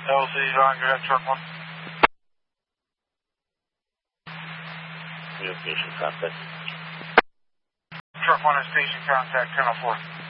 LC, John, go ahead, truck 1. New station contact. Truck 1 is station contact 1004.